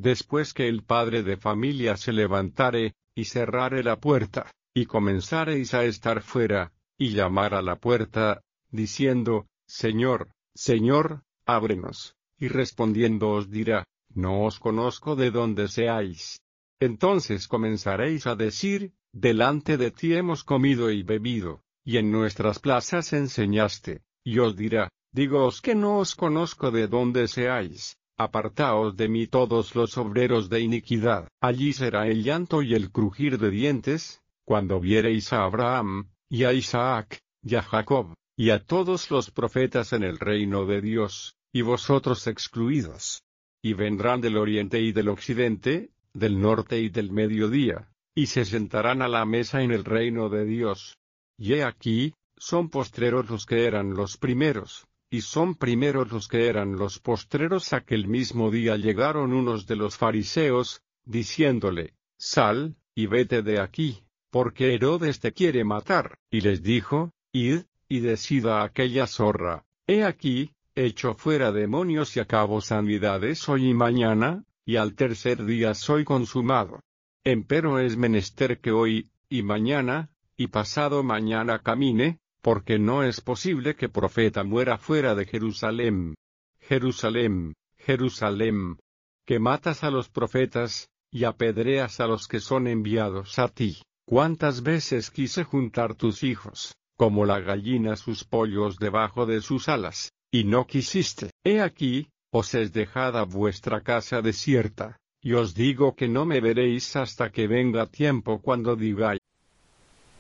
después que el padre de familia se levantare, y cerrare la puerta, y comenzareis a estar fuera, y llamar a la puerta, diciendo, Señor, Señor, ábrenos, y respondiendo os dirá, no os conozco de dónde seáis. Entonces comenzaréis a decir, delante de ti hemos comido y bebido, y en nuestras plazas enseñaste, y os dirá, dígoos que no os conozco de dónde seáis. Apartaos de mí todos los obreros de iniquidad. Allí será el llanto y el crujir de dientes, cuando viereis a Abraham, y a Isaac, y a Jacob, y a todos los profetas en el reino de Dios, y vosotros excluidos. Y vendrán del oriente y del occidente, del norte y del mediodía, y se sentarán a la mesa en el reino de Dios. Y he aquí, son postreros los que eran los primeros. Y son primeros los que eran los postreros. Aquel mismo día llegaron unos de los fariseos, diciéndole, Sal, y vete de aquí, porque Herodes te quiere matar. Y les dijo, Id, y decid a aquella zorra, he aquí, echo fuera demonios y acabo sanidades hoy y mañana, y al tercer día soy consumado. Empero es menester que hoy, y mañana, y pasado mañana camine, porque no es posible que profeta muera fuera de Jerusalén. Jerusalén, Jerusalén, que matas a los profetas, y apedreas a los que son enviados a ti. ¿Cuántas veces quise juntar tus hijos, como la gallina sus pollos debajo de sus alas, y no quisiste? He aquí, os es dejada vuestra casa desierta, y os digo que no me veréis hasta que venga tiempo cuando digáis,